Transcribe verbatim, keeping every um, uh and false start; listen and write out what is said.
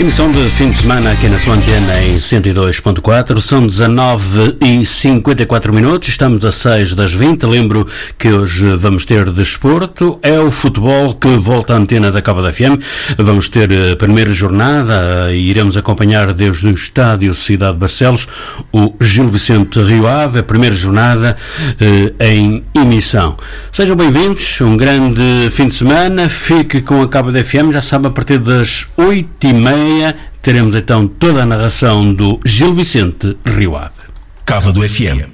Emissão de fim de semana aqui na sua antena em cento e dois ponto quatro, são dezanove e cinquenta e quatro minutos, estamos a seis das vinte. Lembro que hoje vamos ter desporto, é o futebol que volta à antena da Cova da F M. Vamos ter a primeira jornada e iremos acompanhar desde o estádio Cidade de Barcelos o Gil Vicente Rio Ave, a primeira jornada eh, em emissão. Sejam bem-vindos, um grande fim de semana, fique com a Cova da F M, já sabe, a partir das oito e meia teremos então toda a narração do Gil Vicente Rio Ave. Cava do F M.